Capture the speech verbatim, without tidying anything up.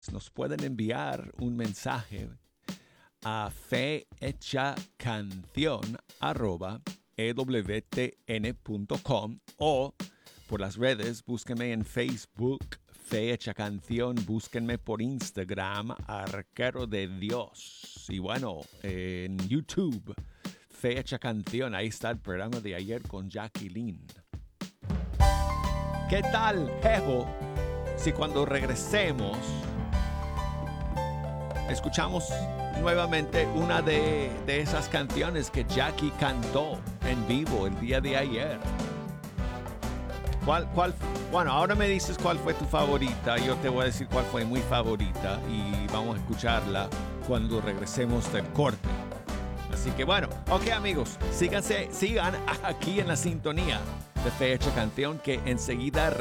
nos pueden enviar un mensaje a fehechacanción arroba e w t n punto com o por las redes, búsquenme en Facebook, Fe Hecha Canción, búsquenme por Instagram, Arquero de Dios. Y bueno, en YouTube, Fe Hecha Canción, ahí está el programa de ayer con Jacqueline. ¿Qué tal, Jejo? Si cuando regresemos, escuchamos nuevamente una de, de esas canciones que Jackie cantó en vivo el día de ayer. ¿Cuál, cuál, bueno, ahora me dices cuál fue tu favorita. Yo te voy a decir cuál fue mi favorita y vamos a escucharla cuando regresemos del corte. Así que bueno, ok amigos, síganse, sigan aquí en la sintonía de Fe Hecha Canción que enseguida